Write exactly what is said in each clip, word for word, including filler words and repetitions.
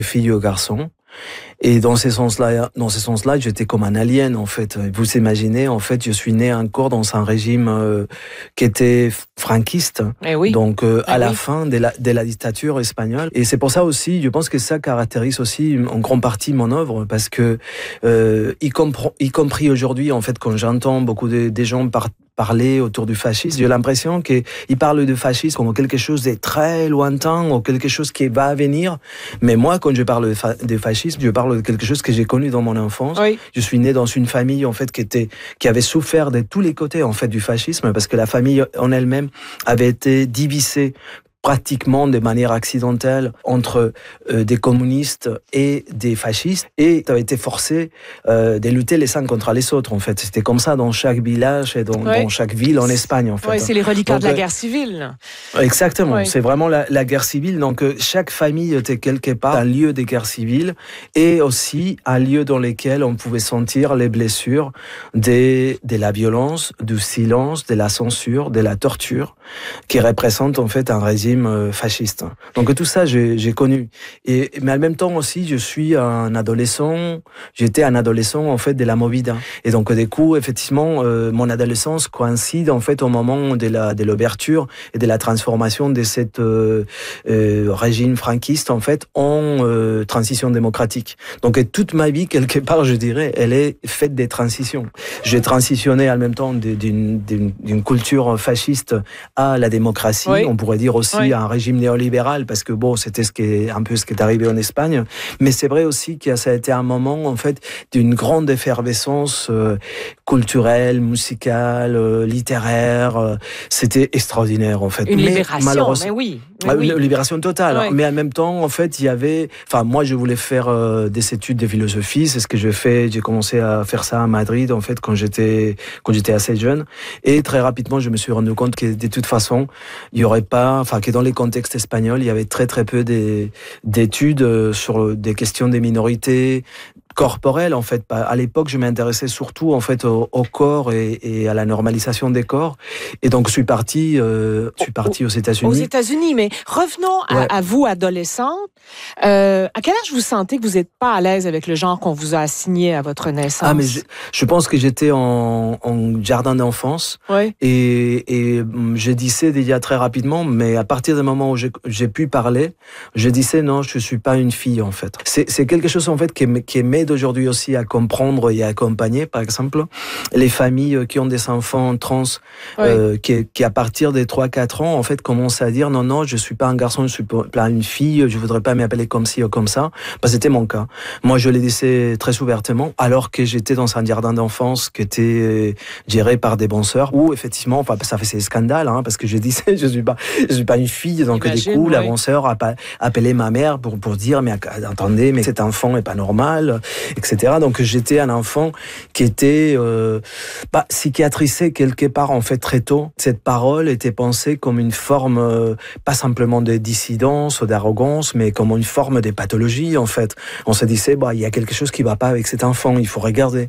filles ou garçons. Et dans ces sens-là, dans ces sens-là, j'étais comme un alien, en fait. Vous imaginez, en fait, je suis né encore dans un régime euh, qui était franquiste. Eh oui. Donc, euh, eh à oui. la fin de la, de la dictature espagnole. Et c'est pour ça aussi, je pense que ça caractérise aussi en grande partie mon œuvre, parce que, euh, y, compr- y compris aujourd'hui, en fait, quand j'entends beaucoup de, de gens par- parler autour du fascisme, j'ai l'impression qu'ils parlent de fascisme comme quelque chose de très lointain ou quelque chose qui va venir. Mais moi, quand je parle de, fa- de fascisme, je parle de quelque chose que j'ai connu dans mon enfance. Oui. Je suis né dans une famille, en fait, qui était, qui avait souffert de tous les côtés, en fait, du fascisme, parce que la famille en elle-même avait été divisée pratiquement de manière accidentelle entre euh, des communistes et des fascistes, et tu as été forcé euh, de lutter les uns contre les autres, en fait. C'était comme ça dans chaque village et dans, ouais. dans chaque ville en Espagne, en fait. Oui, c'est les reliquats Donc, de la euh, guerre civile. Là. Exactement, Ouais. c'est vraiment la, la guerre civile. Donc, euh, chaque famille était quelque part un lieu de guerre civile et aussi un lieu dans lequel on pouvait sentir les blessures de, de la violence, du silence, de la censure, de la torture, qui représente en fait un régime fasciste. Donc tout ça, j'ai, j'ai connu. Et, mais en même temps aussi, je suis un adolescent, j'étais un adolescent en fait de la Movida. Et donc du coup, effectivement, euh, mon adolescence coïncide en fait au moment de, la, de l'ouverture et de la transformation de cette euh, euh, régime franquiste en fait en euh, transition démocratique. Donc toute ma vie, quelque part, je dirais, elle est faite des transitions. J'ai transitionné en même temps d'une, d'une, d'une culture fasciste à la démocratie, oui. On pourrait dire aussi oui. à un régime néolibéral, parce que bon, c'était ce qui est, un peu ce qui est arrivé en Espagne. Mais c'est vrai aussi que ça a été un moment, en fait, d'une grande effervescence euh, culturelle, musicale, euh, littéraire. Euh, c'était extraordinaire, en fait. Une mais, libération, malheureusement, mais oui. Mais Une oui. libération totale. Oui. Mais en même temps, en fait, il y avait... Enfin, moi, je voulais faire euh, des études de philosophie. C'est ce que j'ai fait. J'ai commencé à faire ça à Madrid, en fait, quand j'étais, quand j'étais assez jeune. Et très rapidement, je me suis rendu compte que, de toute façon, il y aurait pas... Enfin, que dans les contextes espagnols, il y avait très, très peu des, d'études sur des questions des minorités corporelle, en fait. À l'époque, je m'intéressais surtout, en fait, au, au corps et, et à la normalisation des corps. Et donc, je suis parti, euh, je suis parti aux États-Unis. Aux États-Unis, mais revenons à, ouais. à vous, adolescente. Euh, à quel âge vous sentez que vous n'êtes pas à l'aise avec le genre qu'on vous a assigné à votre naissance? Ah, mais je, je pense que j'étais en, en jardin d'enfance. Ouais. Et, et je disais déjà très rapidement, mais à partir du moment où j'ai, j'ai pu parler, je disais non, je ne suis pas une fille, en fait. C'est, c'est quelque chose, en fait, qui, qui m'aide aujourd'hui aussi à comprendre et à accompagner, par exemple, les familles qui ont des enfants trans, oui. euh, qui, qui à partir des trois quatre ans, en fait, commencent à dire non, non, je suis pas un garçon, je suis pas une fille, je voudrais pas m'appeler comme ci ou comme ça. Bah, c'était mon cas. Moi, je l'ai disais très ouvertement, alors que j'étais dans un jardin d'enfance qui était géré par des bonnes sœurs, où effectivement, enfin, ça fait ces scandales, hein, parce que je disais, je suis pas, je suis pas une fille, donc Imagine, du coup, oui. la bonne sœur a appelé ma mère pour, pour dire, mais attendez, mais cet enfant est pas normal, et cetera. Donc j'étais un enfant qui était euh, bah, psychiatrisé quelque part en fait très tôt. Cette parole était pensée comme une forme euh, pas simplement de dissidence ou d'arrogance, mais comme une forme de pathologie en fait. On se disait bah il y a quelque chose qui va pas avec cet enfant, il faut regarder.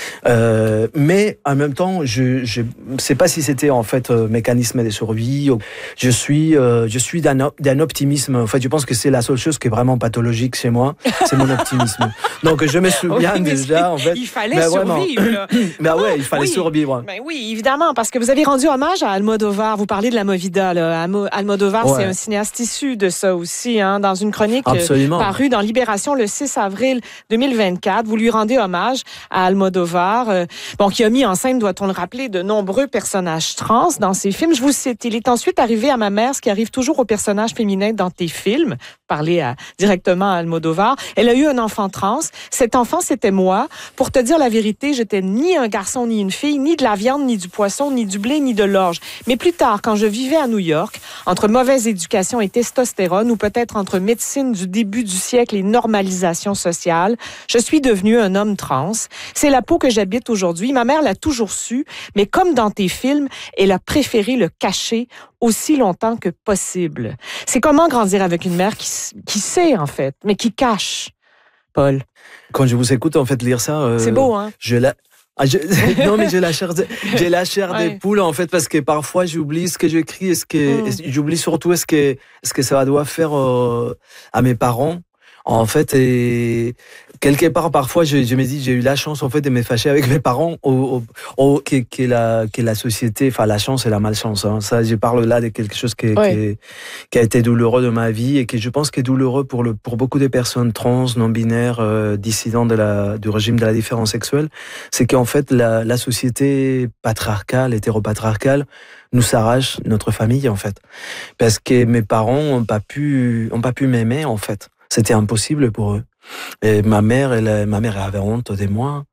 Euh, mais en même temps, je je sais pas si c'était en fait euh, mécanisme de survie. Ou... Je suis euh, je suis d'un, d'un optimisme. En fait, je pense que c'est la seule chose qui est vraiment pathologique chez moi, c'est mon optimisme. Donc je me souviens oui, déjà, en fait. Il fallait ben survivre. Ben ouais, il fallait oui. survivre. Ben oui, évidemment, parce que vous avez rendu hommage à Almodovar. Vous parlez de la Movida, là. Almodovar, ouais. c'est un cinéaste issu de ça aussi, hein, dans une chronique Absolument. parue dans Libération le six avril deux mille vingt-quatre. Vous lui rendez hommage à Almodovar, euh, bon, qui a mis en scène, doit-on le rappeler, de nombreux personnages trans dans ses films. Je vous cite, il est ensuite arrivé à ma mère, ce qui arrive toujours aux personnages féminins dans tes films. Parler à, directement à Almodovar. Elle a eu un enfant trans. Cet enfant, c'était moi. Pour te dire la vérité, j'étais ni un garçon ni une fille, ni de la viande, ni du poisson, ni du blé, ni de l'orge. Mais plus tard, quand je vivais à New York, entre mauvaise éducation et testostérone, ou peut-être entre médecine du début du siècle et normalisation sociale, je suis devenu un homme trans. C'est la peau que j'habite aujourd'hui. Ma mère l'a toujours su, mais comme dans tes films, elle a préféré le cacher aussi longtemps que possible. C'est comment grandir avec une mère qui, qui sait, en fait, mais qui cache. Paul. Quand je vous écoute en fait lire ça, euh, c'est beau, hein. Je la, ah, je... non mais j'ai la chair, de... j'ai la chair ouais. des poules en fait parce que parfois j'oublie ce que j'écris, et ce que mm. j'oublie surtout ce que ce que ça doit faire euh, à mes parents. En fait, et quelque part, parfois, je, je me dis, j'ai eu la chance, en fait, de me fâcher avec mes parents, au, au, au, qui, qui, est la, qui est la société, enfin, la chance et la malchance. Hein. Ça, je parle là de quelque chose qui, oui. qui, qui a été douloureux de ma vie et qui, je pense, qui est douloureux pour, le, pour beaucoup de personnes trans, non-binaires, euh, dissidents de la, du régime de la différence sexuelle. C'est qu'en fait, la, la société patriarcale, hétéropatriarcale, nous arrache notre famille, en fait. Parce que mes parents n'ont pas pu, ont pas pu m'aimer, en fait. C'était impossible pour eux. Et ma mère, elle, ma mère avait honte de moi.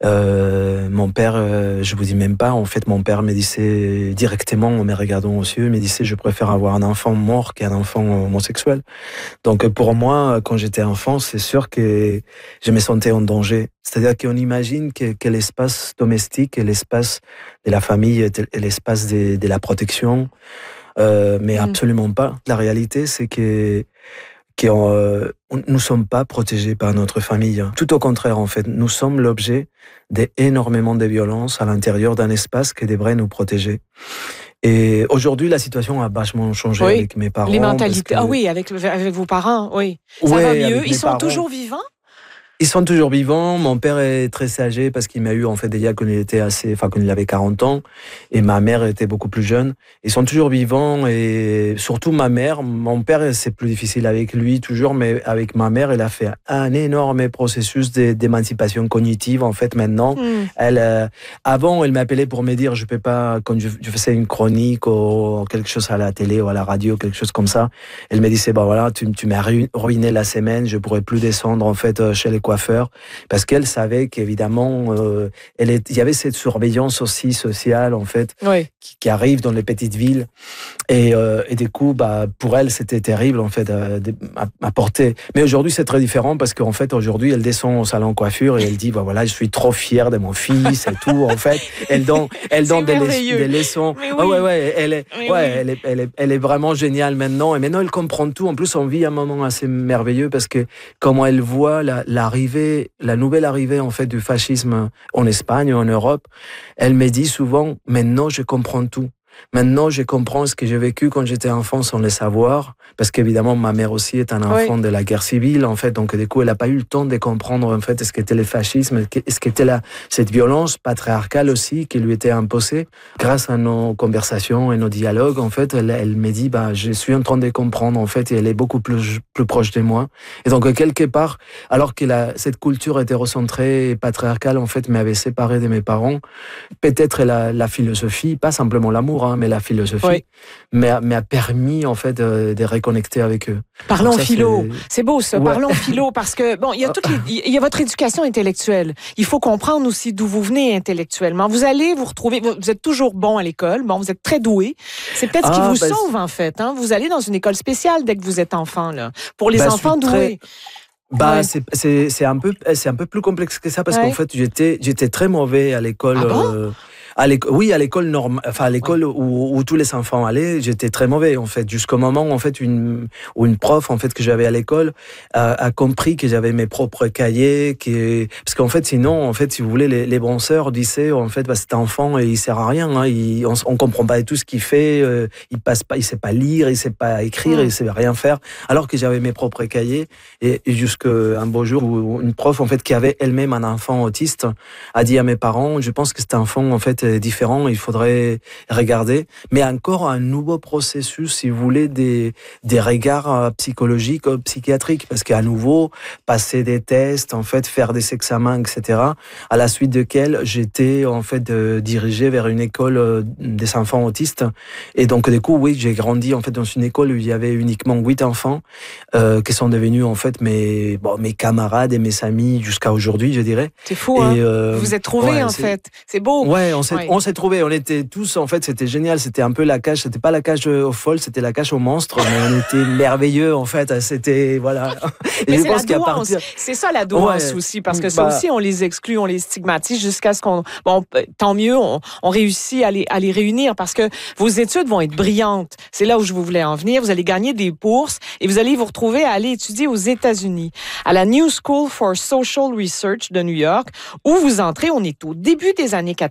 Euh, mon père, euh, je vous dis même pas. En fait, mon père me disait directement, en me regardant aux yeux, me disait, je préfère avoir un enfant mort qu'un enfant homosexuel. Donc, pour moi, quand j'étais enfant, c'est sûr que je me sentais en danger. C'est-à-dire qu'on imagine que, que l'espace domestique et l'espace de la famille est l'espace de, de la protection, euh, mais mmh. absolument pas. La réalité, c'est que que euh, nous ne sommes pas protégés par notre famille. Tout au contraire, en fait, nous sommes l'objet d'énormément de violences à l'intérieur d'un espace qui devrait nous protéger. Et aujourd'hui, la situation a vachement changé oui, avec mes parents. Les mentalités. Que... Ah oui, avec, avec vos parents, oui. Ça ouais, va mieux. Ils sont parents. Toujours vivants? Ils sont toujours vivants. Mon père est très âgé parce qu'il m'a eu en fait déjà quand il était assez, enfin quand il avait quarante ans, et ma mère était beaucoup plus jeune. Ils sont toujours vivants et surtout ma mère. Mon père, c'est plus difficile avec lui toujours, mais avec ma mère, elle a fait un énorme processus d'émancipation cognitive en fait maintenant. Mm. Elle, euh, avant, elle m'appelait pour me dire, je peux pas, quand je, je faisais une chronique ou quelque chose à la télé ou à la radio, quelque chose comme ça, elle me disait, bah voilà, tu, tu m'as ruiné la semaine, je pourrais plus descendre en fait chez les coiffeur, parce qu'elle savait qu'évidemment, euh, elle est, il y avait cette surveillance aussi sociale, en fait, oui. qui, qui arrive dans les petites villes. Et, euh, et du coup, bah, pour elle, c'était terrible, en fait, à, à, à porter. Mais aujourd'hui, c'est très différent, parce qu'en fait, aujourd'hui, elle descend au salon coiffure et elle dit, bah voilà, je suis trop fière de mon fils et tout, en fait. Elle donne, elle donne des, des leçons. Oui. Oh, ouais, ouais, elle est, ouais, oui. elle est, elle est, elle est vraiment géniale maintenant. Et maintenant, elle comprend tout. En plus, on vit un moment assez merveilleux, parce que comment elle voit la, la la nouvelle arrivée en fait du fascisme en Espagne, en Europe, elle me dit souvent, maintenant je comprends tout. Maintenant, je comprends ce que j'ai vécu quand j'étais enfant sans le savoir, parce qu'évidemment, ma mère aussi est un enfant oui. de la guerre civile, en fait, donc du coup, elle n'a pas eu le temps de comprendre, en fait, ce qu'était le fascisme, ce qu'était la, cette violence patriarcale aussi, qui lui était imposée. Grâce à nos conversations et nos dialogues, en fait, elle, elle me dit, bah, je suis en train de comprendre, en fait, et elle est beaucoup plus, plus proche de moi. Et donc, quelque part, alors que la, cette culture hétérocentrée et patriarcale, en fait, m'avait séparé de mes parents, peut-être la, la philosophie, pas simplement l'amour, mais la philosophie oui. m'a, m'a permis en fait de, de reconnecter avec eux. Parlons ça, philo, c'est, c'est beau ça. Ouais. Parlons philo parce que bon, il y a toute les, il y a votre éducation intellectuelle. Il faut comprendre aussi d'où vous venez intellectuellement. Vous allez vous retrouver, vous êtes toujours bon à l'école, bon, vous êtes très doué. C'est peut-être ah, ce qui vous ben, sauve en fait. Hein? Vous allez dans une école spéciale dès que vous êtes enfant là, pour les ben, enfants doués. Très... Bah ouais. c'est c'est c'est un peu c'est un peu plus complexe que ça parce ouais. qu'en fait j'étais j'étais très mauvais à l'école. Ah bon euh, À l'école, oui, à l'école normale, enfin à l'école oui. où, où tous les enfants allaient, j'étais très mauvais en fait. Jusqu'au moment en fait une où une prof en fait que j'avais à l'école a, a compris que j'avais mes propres cahiers, qui parce qu'en fait sinon en fait si vous voulez les, les penseurs disaient en fait bah, cet enfant il sert à rien, hein, il, on, on comprend pas tout ce qu'il fait, euh, il passe pas, il sait pas lire, il sait pas écrire, mmh. il sait rien faire. Alors que j'avais mes propres cahiers et, et jusqu'à un beau jour où une prof en fait qui avait elle-même un enfant autiste a dit à mes parents, je pense que cet enfant en fait différent, il faudrait regarder, mais encore un nouveau processus, si vous voulez, des, des regards psychologiques, psychiatriques, parce qu'à nouveau, passer des tests, en fait, faire des examens, et cetera, à la suite desquels j'étais, en fait, euh, dirigé vers une école euh, des enfants autistes, et donc, du coup, oui, j'ai grandi, en fait, dans une école où il y avait uniquement huit enfants, euh, qui sont devenus, en fait, mes, bon, mes camarades et mes amis jusqu'à aujourd'hui, je dirais. C'est fou, et, hein? Euh, vous vous êtes trouvés, ouais, en c'est... fait. C'est beau. Ouais, on s'est Ouais. On s'est trouvés, on était tous, en fait, c'était génial, c'était un peu la cage, c'était pas la cage aux folles, c'était la cage aux monstres, mais on était merveilleux, en fait, c'était, voilà. Et mais je c'est pense la douance, partir... c'est ça la douance ouais. aussi, parce que bah... ça aussi, on les exclut, on les stigmatise jusqu'à ce qu'on, bon, tant mieux, on, on réussit à les, à les réunir, parce que vos études vont être brillantes, c'est là où je voulais en venir, vous allez gagner des bourses, et vous allez vous retrouver à aller étudier aux États-Unis, à la New School for Social Research de New York, où vous entrez, on est au début des années quatre-vingt-dix,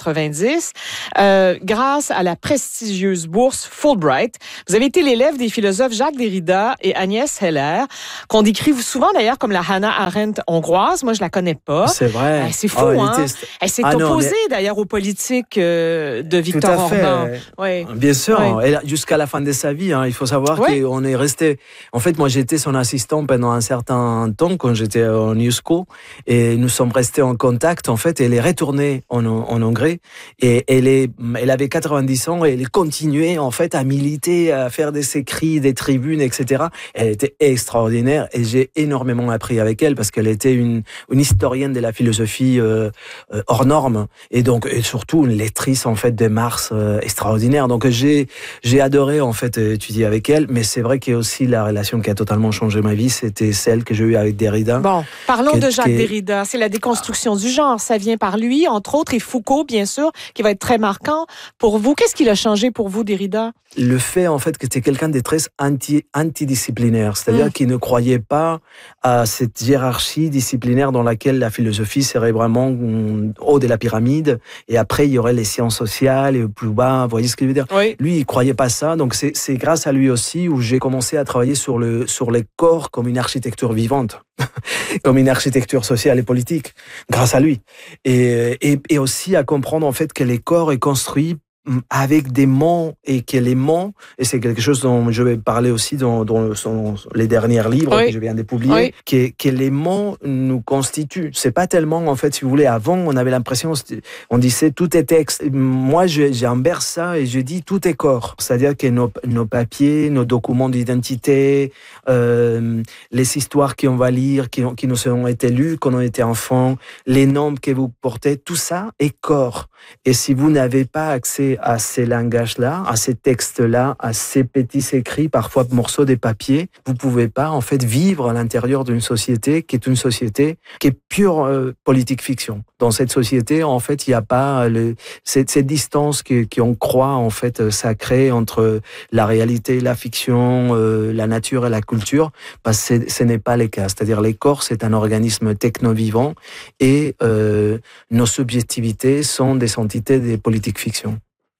quatre-vingt-dix, euh, grâce à la prestigieuse bourse Fulbright. Vous avez été l'élève des philosophes Jacques Derrida et Agnès Heller, qu'on décrit souvent d'ailleurs comme la Hannah Arendt hongroise. Moi, je la connais pas. C'est vrai. Euh, c'est fou, oh, hein? Elle, elle s'est ah, opposée non, mais... d'ailleurs aux politiques euh, de Victor Tout à fait. Orban. Oui. Bien sûr. Oui. Elle, jusqu'à la fin de sa vie, hein, il faut savoir oui. qu'on est resté... En fait, moi, j'étais son assistant pendant un certain temps quand j'étais en New School et nous sommes restés en contact. En fait, elle est retournée en, en Hongrie et elle, est, elle avait quatre-vingt-dix ans et elle continuait en fait à militer, à faire des écrits, des tribunes, et cetera. Elle était extraordinaire et j'ai énormément appris avec elle parce qu'elle était une, une historienne de la philosophie euh, euh, hors norme et donc et surtout une lectrice en fait de Marx euh, extraordinaire. Donc j'ai j'ai adoré en fait étudier avec elle, mais c'est vrai qu'il y a aussi la relation qui a totalement changé ma vie, c'était celle que j'ai eue avec Derrida. Bon, parlons que, de Jacques que... Derrida. C'est la déconstruction du genre. Ça vient par lui, entre autres, et Foucault, bien sûr, qui va être très marquant pour vous. Qu'est-ce qui a changé pour vous, Derrida? Le fait, en fait, que c'était quelqu'un de très anti, antidisciplinaire, c'est-à-dire mmh. qu'il ne croyait pas à cette hiérarchie disciplinaire dans laquelle la philosophie serait vraiment haut de la pyramide, et après, il y aurait les sciences sociales, et plus bas, vous voyez ce que je veux dire? Oui. Lui, il croyait pas ça, donc c'est, c'est grâce à lui aussi où j'ai commencé à travailler sur, le, sur les corps comme une architecture vivante, comme une architecture sociale et politique, grâce à lui. Et, et, et aussi à comprendre, en fait, que les corps est construit avec des mots et que les mots, et c'est quelque chose dont je vais parler aussi dans, dans son, les derniers livres oui. que je viens de publier, oui. que, que les mots nous constituent. C'est pas tellement, en fait, si vous voulez, avant, on avait l'impression, on disait tout est texte. Moi, j'inverse ça et je dis tout est corps. C'est-à-dire que nos, nos papiers, nos documents d'identité, euh, les histoires qu'on va lire, qui, qui nous ont été lues quand on était enfant, les noms que vous portez, tout ça est corps. Et si vous n'avez pas accès à ces langages-là, à ces textes-là, à ces petits écrits, parfois morceaux de papier, vous pouvez pas en fait vivre à l'intérieur d'une société qui est une société qui est pure euh, politique fiction. Dans cette société, en fait, il n'y a pas le, cette, cette distance qu'on croit en fait sacrée entre la réalité, la fiction, euh, la nature et la culture, parce que ce n'est pas le cas. C'est-à-dire les corps, c'est un organisme techno-vivant et euh, nos subjectivités sont des entités des politiques fiction.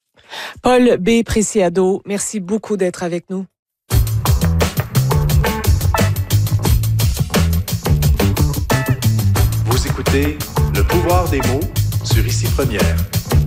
Paul B. Preciado, merci beaucoup d'être avec nous. Vous écoutez Le pouvoir des mots sur Ici Première.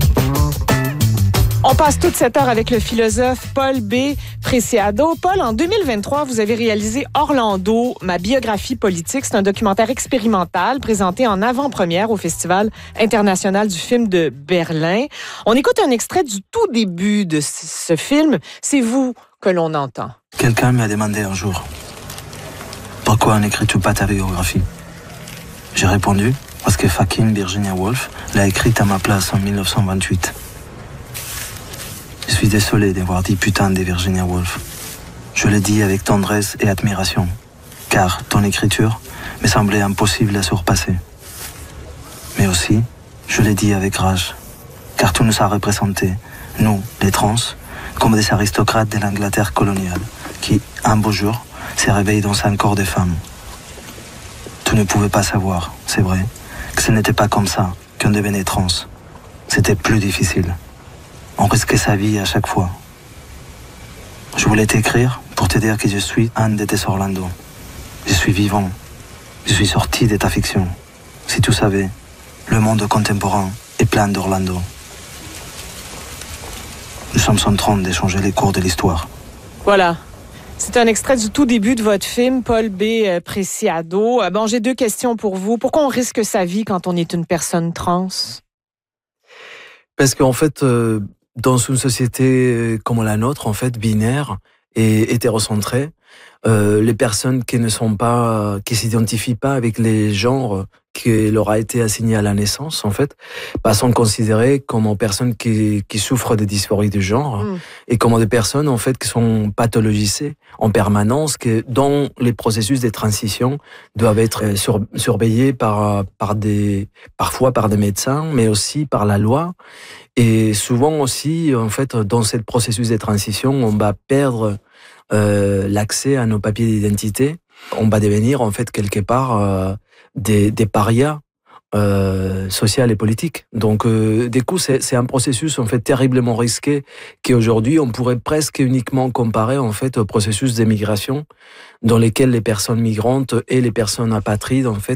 On passe toute cette heure avec le philosophe Paul B. Preciado. Paul, en deux mille vingt-trois, vous avez réalisé Orlando, ma biographie politique. C'est un documentaire expérimental présenté en avant-première au Festival international du film de Berlin. On écoute un extrait du tout début de ce film. C'est vous que l'on entend. Quelqu'un m'a demandé un jour, pourquoi n'écris-tu pas ta biographie? J'ai répondu, parce que fucking Virginia Woolf l'a écrite à ma place en dix-neuf cent vingt-huit. Je suis désolé d'avoir dit putain de Virginia Woolf. Je le dis avec tendresse et admiration, car ton écriture me semblait impossible à surpasser. Mais aussi, je le dis avec rage, car tu nous as représentés, nous, les trans, comme des aristocrates de l'Angleterre coloniale, qui, un beau jour, se réveillent dans un corps de femme. Tu ne pouvais pas savoir, c'est vrai, que ce n'était pas comme ça qu'on devenait trans. C'était plus difficile. On risquait sa vie à chaque fois. Je voulais t'écrire pour te dire que je suis un de tes Orlando. Je suis vivant. Je suis sorti de ta fiction. Si tu savais, le monde contemporain est plein d'Orlando. Nous sommes en train d'échanger les cours de l'histoire. Voilà. C'est un extrait du tout début de votre film, Paul B. Preciado. Bon, j'ai deux questions pour vous. Pourquoi on risque sa vie quand on est une personne trans? Parce qu'en fait... Euh... Dans une société comme la nôtre, en fait, binaire et hétérocentrée, euh, les personnes qui ne sont pas, qui s'identifient pas avec les genres qui leur a été assigné à la naissance, en fait, bah, sont considérées comme personnes qui, qui souffrent de dysphorie de genre mmh. et comme des personnes, en fait, qui sont pathologisées en permanence, que dans les processus de transition doivent être sur, surveillées par, par des, parfois par des médecins, mais aussi par la loi. Et souvent aussi, en fait, dans ce processus de transition, on va perdre euh, l'accès à nos papiers d'identité. On va devenir, en fait, quelque part, euh, des, des parias euh, sociale et politique. Donc, euh, du coup, c'est, c'est un processus en fait terriblement risqué qu'aujourd'hui on pourrait presque uniquement comparer en fait au processus d'émigration dans lesquels les personnes migrantes et les personnes apatrides en fait